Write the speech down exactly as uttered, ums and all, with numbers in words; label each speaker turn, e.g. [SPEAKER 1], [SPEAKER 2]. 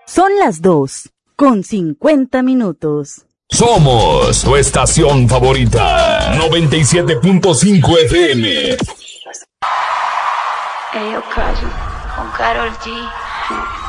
[SPEAKER 1] Son las dos, con cincuenta minutos.
[SPEAKER 2] Somos tu estación favorita, noventa y siete punto cinco F M.
[SPEAKER 3] Ellos callan con Karol G.